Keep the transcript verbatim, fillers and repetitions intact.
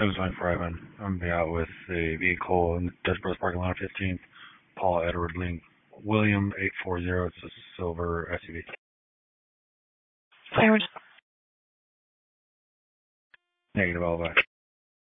seven nine for Ivan. I'm gonna be out with a vehicle in the Dutch Bros parking lot, fifteenth. Paul Edward Link William eight four zero. It's a silver S U V. Sirens. Negative, all back.